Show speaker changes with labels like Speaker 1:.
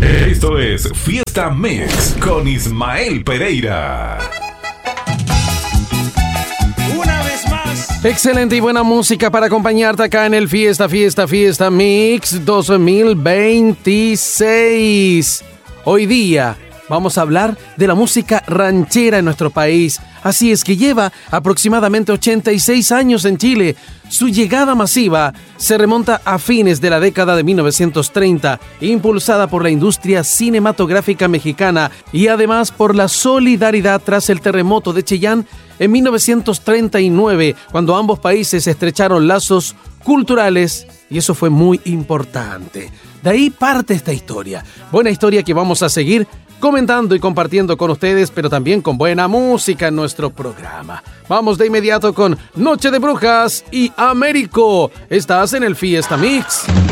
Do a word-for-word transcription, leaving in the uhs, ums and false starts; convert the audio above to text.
Speaker 1: Esto es Fiesta Mix con Ismael Pereira.
Speaker 2: Una vez más.
Speaker 3: Excelente y buena música para acompañarte acá en el Fiesta, Fiesta, Fiesta Mix dos mil veintiséis. Hoy día vamos a hablar de la música ranchera en nuestro país. Así es que lleva aproximadamente ochenta y seis años en Chile. Su llegada masiva se remonta a fines de la década de mil novecientos treinta, impulsada por la industria cinematográfica mexicana y además por la solidaridad tras el terremoto de Chillán en mil novecientos treinta y nueve, cuando ambos países estrecharon lazos culturales, y eso fue muy importante. De ahí parte esta historia. Buena historia que vamos a seguir comentando y compartiendo con ustedes, pero también con buena música en nuestro programa. Vamos de inmediato con Noche de Brujas y Américo. Estás en el Fiesta Mix.